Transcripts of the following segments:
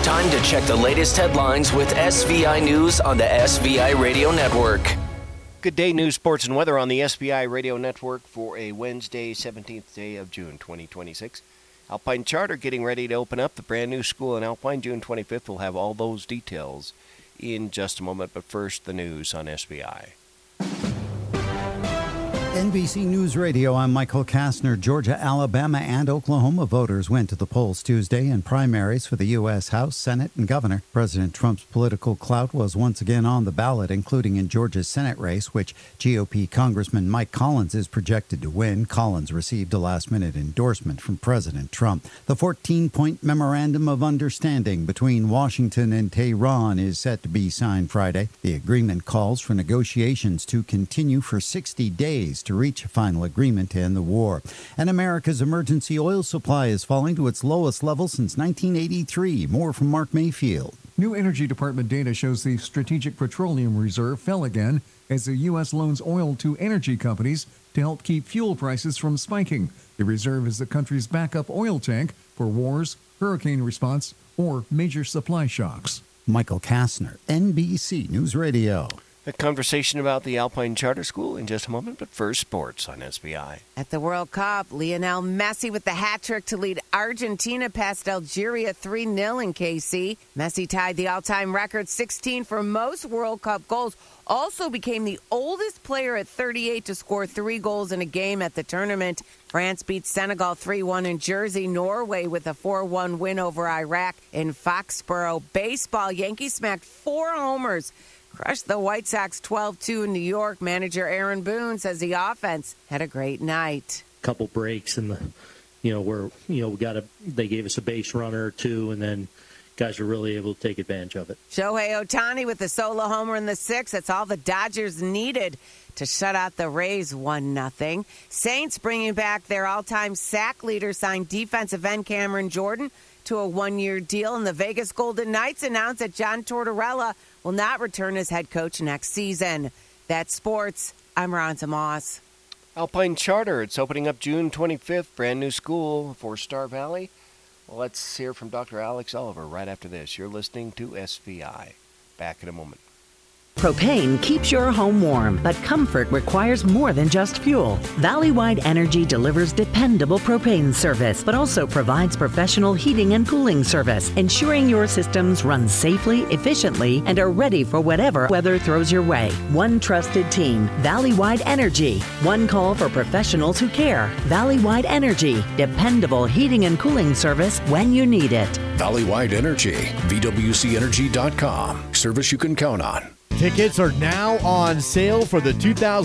Time to check the latest headlines with SVI News on the SVI Radio Network. Good day, news, sports, and weather on the SVI Radio Network for a Wednesday, 17th day of June, 2026. Alpine Charter getting ready to open up the brand new school in Alpine, June 25th. We'll have all those details in just a moment, but first, the news on SVI. NBC News Radio, I'm Michael Kastner. Georgia, Alabama, and Oklahoma voters went to the polls Tuesday in primaries for the U.S. House, Senate, and Governor. President Trump's political clout was once again on the ballot, including in Georgia's Senate race, which GOP Congressman Mike Collins is projected to win. Collins received a last-minute endorsement from President Trump. The 14-point memorandum of understanding between Washington and Tehran is set to be signed Friday. The agreement calls for negotiations to continue for 60 days to reach a final agreement to end the war. And America's emergency oil supply is falling to its lowest level since 1983. More from Mark Mayfield. New Energy Department data shows the Strategic Petroleum Reserve fell again as the U.S. loans oil to energy companies to help keep fuel prices from spiking. The reserve is the country's backup oil tank for wars, hurricane response, or major supply shocks. Michael Kastner, NBC News Radio. A conversation about the Alpine Charter School in just a moment, but first, sports on SBI. At the World Cup, Lionel Messi with the hat trick to lead Argentina past Algeria 3-0 in KC. Messi tied the all-time record 16 for most World Cup goals. Also became the oldest player at 38 to score 3 goals in a game at the tournament. France beat Senegal 3-1 in Jersey. Norway with a 4-1 win over Iraq in Foxborough. Baseball, Yankees smacked 4 homers. Crushed the White Sox 12-2 in New York. Manager Aaron Boone says the offense had a great night. Couple breaks in the, where they gave us a base runner or two, and then guys were really able to take advantage of it. Shohei Ohtani with the solo homer in the 6th. That's all the Dodgers needed to shut out the Rays 1-0. Saints bringing back their all-time sack leader, signed defensive end Cameron Jordan to a 1-year deal, and the Vegas Golden Knights announced that John Tortorella will not return as head coach next season. That's sports. I'm Ronza Moss. Alpine Charter, it's opening up June 25th, brand new school for Star Valley. Well, let's hear from Dr. Alex Oliver right after this. You're listening to SVI. Back in a moment. Propane keeps your home warm, but comfort requires more than just fuel. Valley-Wide Energy delivers dependable propane service, but also provides professional heating and cooling service, ensuring your systems run safely, efficiently, and are ready for whatever weather throws your way. One trusted team, Valley-Wide Energy. One call for professionals who care. Valley-Wide Energy, dependable heating and cooling service when you need it. Valley-Wide Energy, VWCEnergy.com. Service you can count on. Tickets are now on sale for the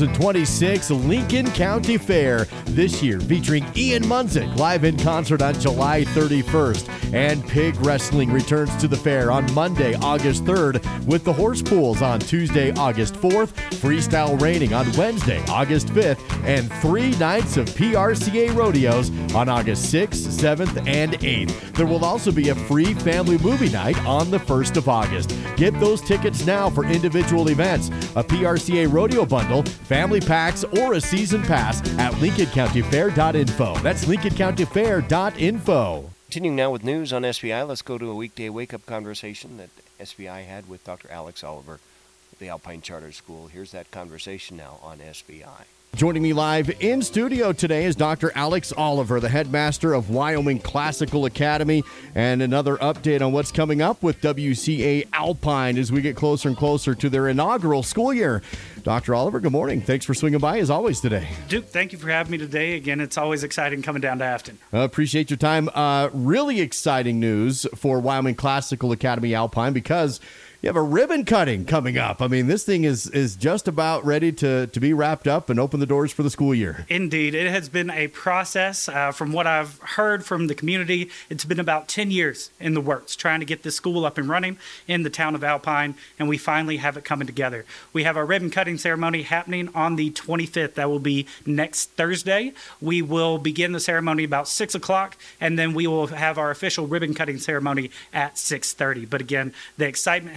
2026 Lincoln County Fair. This year featuring Ian Munzik live in concert on July 31st. And Pig Wrestling returns to the fair on Monday, August 3rd with the Horse Pools on Tuesday, August 4th, Freestyle Raining on Wednesday, August 5th, and 3 nights of PRCA rodeos on August 6th, 7th, and 8th. There will also be a free family movie night on the 1st of August. Get those tickets now for individual events, a PRCA rodeo bundle, family packs, or a season pass at LincolnCountyFair.info. That's LincolnCountyFair.info. Continuing now with news on SBI, let's go to a weekday wake-up conversation that SBI had with Dr. Alex Oliver at the Alpine Charter School. Here's that conversation now on SBI. Joining me live in studio today is Dr. Alex Oliver, the headmaster of Wyoming Classical Academy, and another update on what's coming up with WCA Alpine as we get closer and closer to their inaugural school year. Dr. Oliver, good morning. Thanks for swinging by as always today. Duke, thank you for having me today. Again, it's always exciting coming down to Afton. Appreciate your time. Really exciting news for Wyoming Classical Academy Alpine because you have a ribbon cutting coming up. I mean, this thing is just about ready to be wrapped up and open the doors for the school year. Indeed. It has been a process. From what I've heard from the community, it's been about 10 years in the works, trying to get this school up and running in the town of Alpine, and we finally have it coming together. We have our ribbon cutting ceremony happening on the 25th. That will be next Thursday. We will begin the ceremony about 6 o'clock, and then we will have our official ribbon cutting ceremony at 6:30. But again, the excitement has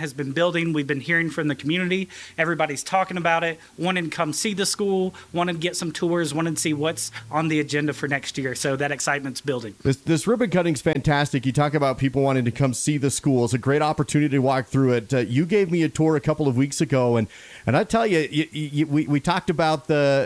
has been building. We've been hearing from the community. Everybody's talking about it, wanting to come see the school, wanting to get some tours, wanting to see what's on the agenda for next year. So that excitement's building. This ribbon cutting's fantastic. You talk about people wanting to come see the school. It's a great opportunity to walk through it. You gave me a tour a couple of weeks ago, and I tell you, we talked about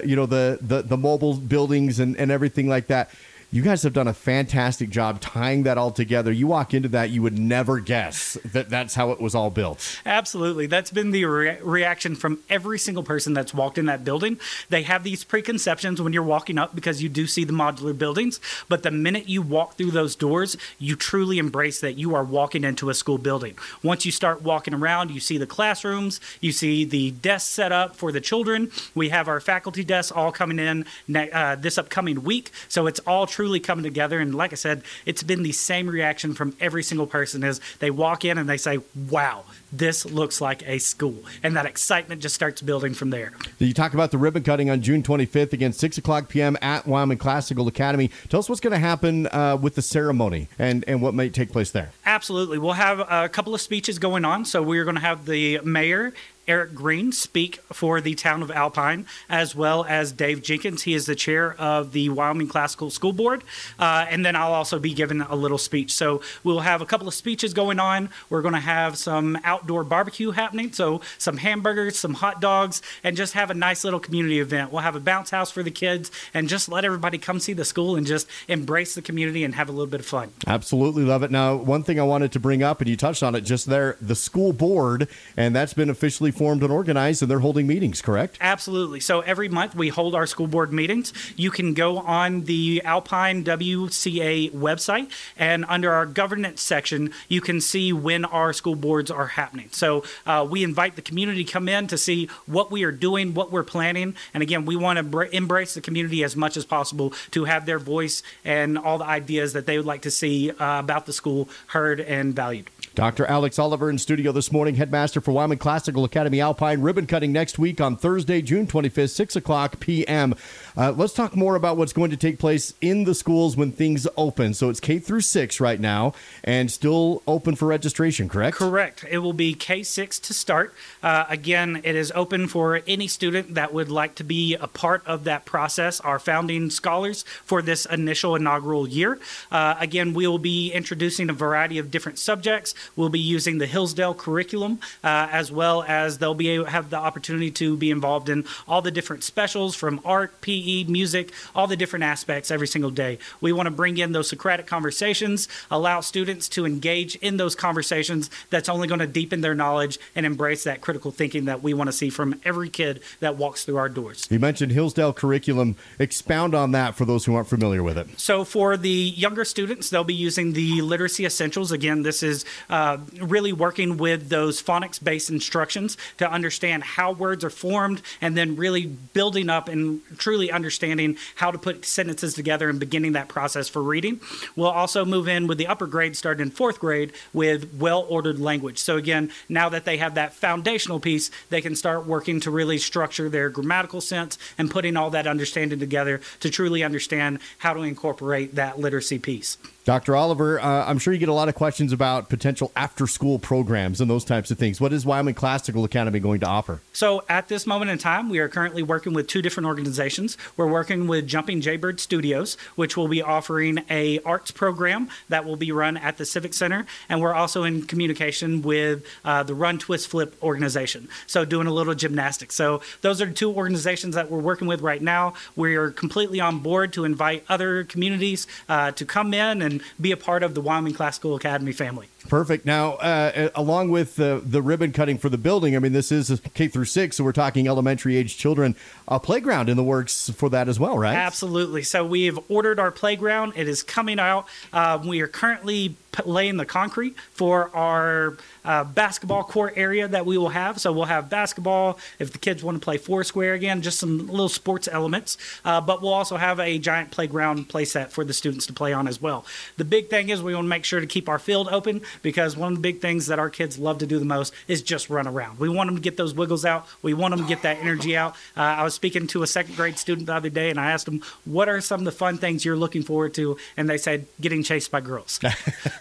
the mobile buildings and everything like that. You guys have done a fantastic job tying that all together. You walk into that, you would never guess that that's how it was all built. Absolutely. That's been the reaction from every single person that's walked in that building. They have these preconceptions when you're walking up because you do see the modular buildings. But the minute you walk through those doors, you truly embrace that you are walking into a school building. Once you start walking around, you see the classrooms, you see the desks set up for the children. We have our faculty desks all coming in this upcoming week. So it's all truly coming together. And like I said, it's been the same reaction from every single person as they walk in and they say, wow, this looks like a school. And that excitement just starts building from there. You talk about the ribbon cutting on June 25th, again, 6 o'clock p.m. at Wyoming Classical Academy. Tell us what's going to happen with the ceremony and what might take place there. Absolutely. We'll have a couple of speeches going on. So we're going to have the mayor, Eric Green, speak for the town of Alpine, as well as Dave Jenkins. He is the chair of the Wyoming Classical School Board. And then I'll also be giving a little speech. So we'll have a couple of speeches going on. We're going to have some outdoor barbecue happening. So some hamburgers, some hot dogs, and just have a nice little community event. We'll have a bounce house for the kids and just let everybody come see the school and just embrace the community and have a little bit of fun. Absolutely love it. Now, one thing I wanted to bring up, and you touched on it just there, the school board, and that's been officially formed and organized, and they're holding meetings, correct? Absolutely. So every month we hold our school board meetings. You can go on the Alpine WCA website, and under our governance section, you can see when our school boards are happening. So we invite the community to come in to see what we are doing, what we're planning. And again, we want to embrace the community as much as possible to have their voice and all the ideas that they would like to see about the school heard and valued. Dr. Alex Oliver in studio this morning, headmaster for Wyoming Classical Academy Alpine. Ribbon cutting next week on Thursday, June 25th, 6 o'clock p.m. Let's talk more about what's going to take place in the schools when things open. So it's K through 6 right now and still open for registration, correct? Correct. It will be K-6 to start. Again, it is open for any student that would like to be a part of that process, our founding scholars for this initial inaugural year. Again, we will be introducing a variety of different subjects. We'll be using the Hillsdale curriculum, as well as they'll have the opportunity to be involved in all the different specials from art, PE, music, all the different aspects every single day. We want to bring in those Socratic conversations, allow students to engage in those conversations. That's only going to deepen their knowledge and embrace that critical thinking that we want to see from every kid that walks through our doors. You mentioned Hillsdale curriculum. Expound on that for those who aren't familiar with it. So for the younger students, they'll be using the literacy essentials. Again, this is really working with those phonics-based instructions to understand how words are formed and then really building up and truly understanding how to put sentences together and beginning that process for reading. We'll also move in with the upper grade, starting in 4th grade, with well-ordered language. So again, now that they have that foundational piece, they can start working to really structure their grammatical sense and putting all that understanding together to truly understand how to incorporate that literacy piece. Dr. Oliver, I'm sure you get a lot of questions about potential after-school programs and those types of things. What is Wyoming Classical Academy going to offer? So at this moment in time, we are currently working with 2 different organizations. We're working with Jumping Jaybird Studios, which will be offering a arts program that will be run at the Civic Center. And we're also in communication with the Run, Twist, Flip organization. So doing a little gymnastics. So those are the 2 organizations that we're working with right now. We are completely on board to invite other communities to come in and be a part of the Wyoming Classical Academy family. Perfect. Now, along with the ribbon cutting for the building, I mean, this is K through 6, so we're talking elementary age children. A playground in the works for that as well, right? Absolutely. So we have ordered our playground. It is coming out. We are currently laying the concrete for our basketball court area that we will have. So we'll have basketball, if the kids want to play foursquare again, just some little sports elements. But we'll also have a giant playground play set for the students to play on as well. The big thing is we want to make sure to keep our field open, because one of the big things that our kids love to do the most is just run around. We want them to get those wiggles out. We want them to get that energy out. I was speaking to a 2nd grade student the other day, and I asked them, what are some of the fun things you're looking forward to? And they said, getting chased by girls.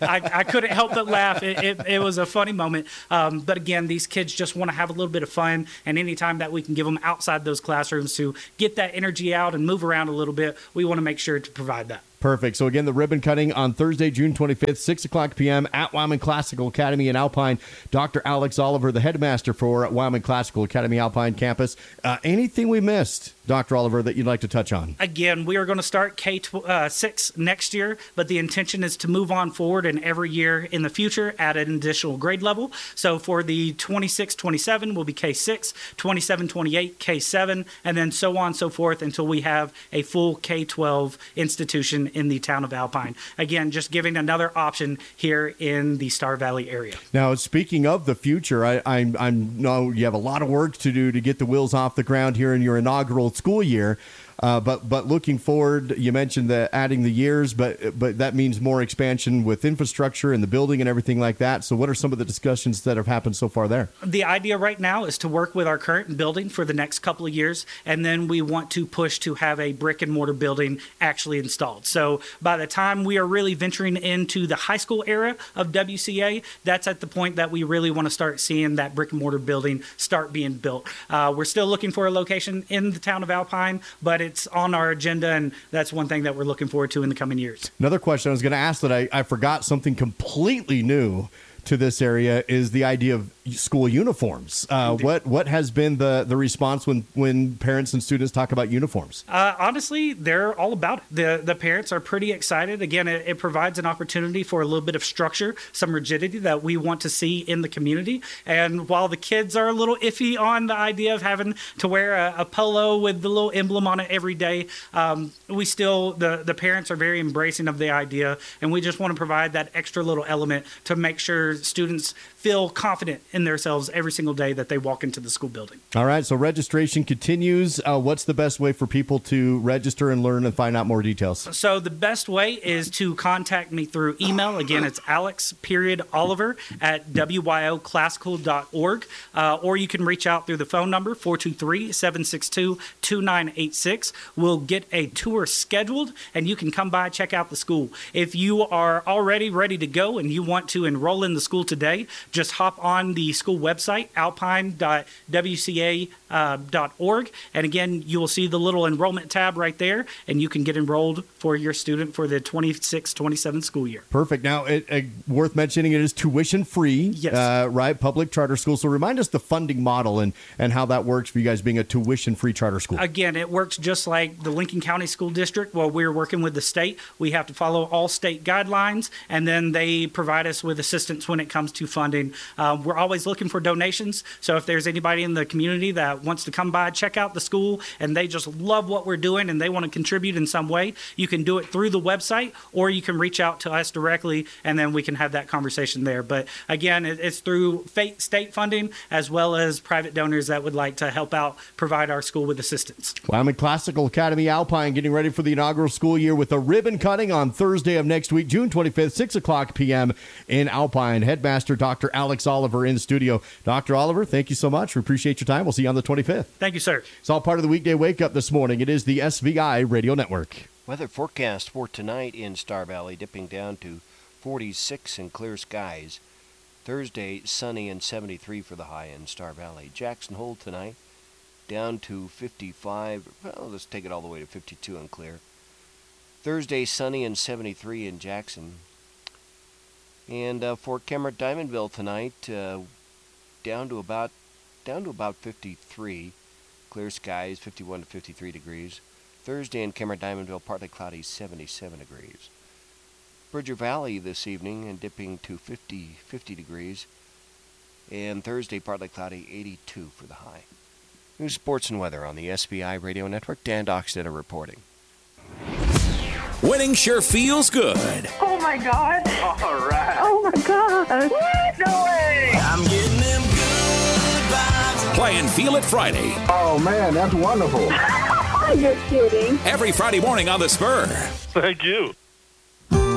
I couldn't help but laugh. It was a funny moment. But again, these kids just want to have a little bit of fun, and anytime that we can give them outside those classrooms to get that energy out and move around a little bit, we want to make sure to provide that. Perfect. So again, the ribbon cutting on Thursday, June 25th, 6 o'clock p.m. at Wyoming Classical Academy in Alpine. Dr. Alex Oliver, the headmaster for Wyoming Classical Academy Alpine campus. Anything we missed, Dr. Oliver, that you'd like to touch on? Again, we are going to start K6 next year, but the intention is to move on forward and every year in the future at an additional grade level. So for the 26-27 will be K6, 27-28 K7, and then so on and so forth until we have a full K12 institution in the town of Alpine. Again, just giving another option here in the Star Valley area. Now, speaking of the future, I know you have a lot of work to do to get the wheels off the ground here in your inaugural school year. But looking forward, you mentioned adding the years, but that means more expansion with infrastructure and the building and everything like that. So what are some of the discussions that have happened so far there? The idea right now is to work with our current building for the next couple of years, and then we want to push to have a brick and mortar building actually installed. So by the time we are really venturing into the high school era of WCA, that's at the point that we really want to start seeing that brick and mortar building start being built. We're still looking for a location in the town of Alpine, but it's on our agenda, and that's one thing that we're looking forward to in the coming years. Another question I was going to ask that I forgot, something completely new to this area, is the idea of school uniforms. What has been the response when parents and students talk about uniforms? Honestly, they're all about it. The parents are pretty excited. Again, it provides an opportunity for a little bit of structure, some rigidity that we want to see in the community. And while the kids are a little iffy on the idea of having to wear a polo with the little emblem on it every day, we still, the parents are very embracing of the idea, and we just want to provide that extra little element to make sure students feel confident in themselves every single day that they walk into the school building. All right, so registration continues. What's the best way for people to register and learn and find out more details? So the best way is to contact me through email. Again, it's alex.oliver at wyoclassical.org, or you can reach out through the phone number 423-762-2986. We'll get a tour scheduled, and you can come by, check out the school. If you are already ready to go and you want to enroll in the school today, just hop on the school website, alpine.wca.org. And again, you will see the little enrollment tab right there, and you can get enrolled for your student for the 26-27 school year. Perfect. Now, worth mentioning, it is tuition free, yes. Right? Public charter school. So remind us the funding model and how that works for you guys being a tuition free charter school. Again, it works just like the Lincoln County School District. While we're working with the state, we have to follow all state guidelines, and then they provide us with assistance when it comes to funding. We're always looking for donations. So if there's anybody in the community that wants to come by, check out the school, and they just love what we're doing and they want to contribute in some way, you can do it through the website, or you can reach out to us directly, and then we can have that conversation there. But again, it's through state funding as well as private donors that would like to help out provide our school with assistance. Wyoming Classical Academy Alpine getting ready for the inaugural school year with a ribbon cutting on Thursday of next week, June 25th, 6 o'clock p.m. in Alpine. Headmaster Dr. Alex Oliver in studio. Dr. Oliver, thank you so much. We appreciate your time. We'll see you on the 25th. Thank you, sir. It's all part of the weekday wake up this morning. It is the SVI Radio Network. Weather forecast for tonight in Star Valley, dipping down to 46 and clear skies. Thursday, sunny and 73 for the high in Star Valley. Jackson Hole tonight, down to 55. Well, let's take it all the way to 52 and clear. Thursday, sunny and 73 in Jackson. And Fort Cameron, Diamondville tonight, down to about 53. Clear skies, 51 to 53 degrees. Thursday in Cameron, Diamondville, partly cloudy, 77 degrees. Bridger Valley this evening and dipping to 50 degrees. And Thursday, partly cloudy, 82 for the high. News, sports, and weather on the SVI Radio Network. Dan Dockstetter reporting. Winning sure feels good. Oh, my God. All right. Oh, my God. What? No way. I'm getting them good vibes. Play and Feel It Friday. Oh, man, that's wonderful. You're kidding. Every Friday morning on The Spur. Thank you.